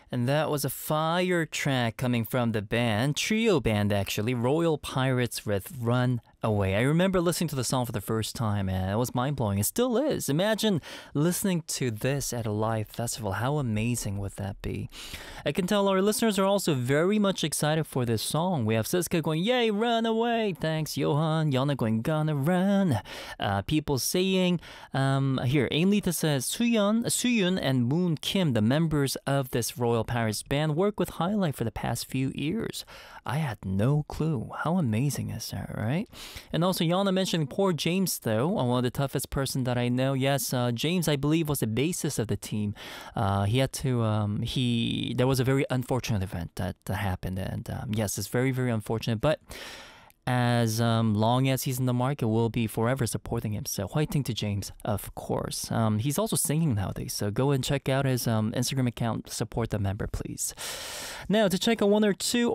And that was a fire track coming from the band, trio band actually, Royal Pirates with Run Away. I remember listening to the song for the first time and it was mind-blowing. It still is. Imagine listening to this at a live festival. How amazing would that be? I can tell our listeners are also very much excited for this song. We have Siska going, yay, run away. Thanks, Johan. Yana going, gonna run. People saying, here, Ainlita says, Suyun and Moon Kim, the members of this Royal Pirates band, work with Highlight for the past few years. I had no clue. How amazing is that, right? And also, Yana mentioning poor James, though, one of the toughest person that I know. Yes, James, I believe, was the bassist of the team. He had to, there was a very unfortunate event that happened. And yes, it's very, very unfortunate. But as long as he's in the market, we'll be forever supporting him. So, whiting to James, of course. He's also singing nowadays, so go and check out his Instagram account. Support the member, please. Now, to check out one or two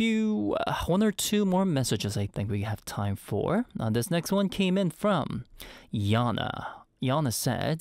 more messages, I think we have time for. This next one came in from Yana. Yana said,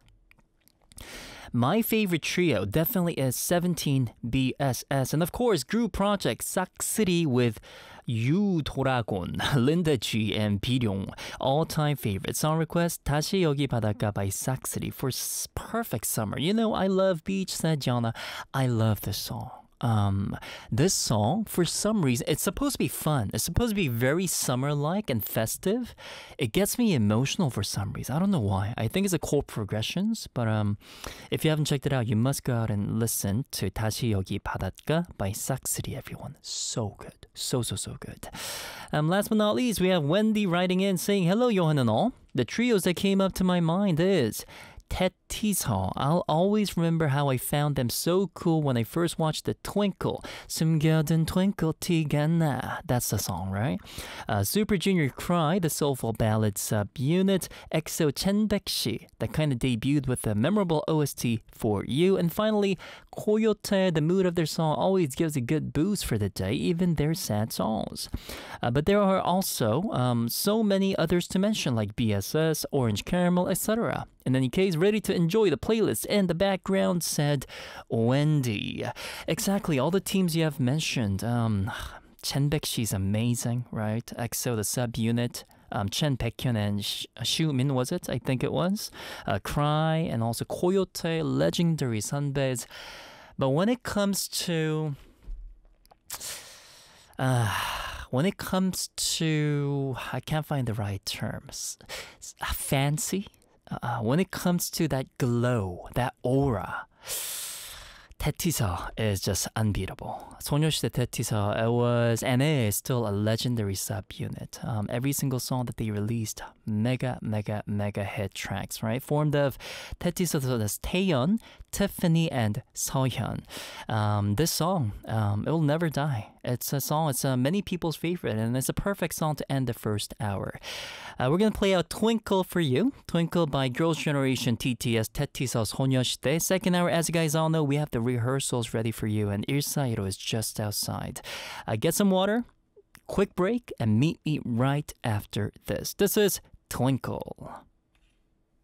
my favorite trio definitely is 17BSS, and of course, group project Saksiri with Yu Doragon, Linda G, and Biryong. All-time favorite song request, 다시 여기 바닷가 by Saksiri for perfect summer. You know, I love beach, said Yana. I love this song. This song, for some reason, it's supposed to be fun. It's supposed to be very summer-like and festive. It gets me emotional for some reason. I don't know why. I think it's the chord progressions, but if you haven't checked it out, you must go out and listen to 다시 여기 바닷가 by Saksiri, everyone. So good. So good. Last but not least, we have Wendy writing in saying, hello, Johan and all. The trios that came up to my mind is Tetti서. I'll always remember how I found them so cool when I first watched the Twinkle. 숨겨둔 twinkle 티가 나. That's the song, right? Super Junior Cry, the soulful ballad subunit. EXO Chenbekshi, that kind of debuted with a memorable OST for you. And finally, Coyote, the mood of their song always gives a good boost for the day, even their sad songs. But there are also so many others to mention, like BSS, Orange Caramel, etc. In any case, ready to enjoy the playlist and the background, said Wendy. Exactly, all the teams you have mentioned. Chenbekshi amazing, right? EXO, the subunit. Chen Baekhyun and Xiumin, was it? I think it was. Cry, and also Coyote, legendary Sunbeds. But when it comes to... I can't find the right terms. Fancy? When it comes to that glow, that aura, Tetti서 is just unbeatable. 소녀시대 Tetti서, it was and is still a legendary subunit. Every single song that they released, mega hit tracks, right? Formed of Tetti서, so that's Taeyeon, Tiffany, and Seohyun. This song, it will never die. It's a song, it's many people's favorite, and it's a perfect song to end the first hour. We're going to play out Twinkle for you. Twinkle by Girls' Generation TTS, Tetti서 소녀시대. Second hour, as you guys all know, we have the rehearsals ready for you, and Irsairo is just outside. Get some water, quick break, and meet me right after this. This is Twinkle.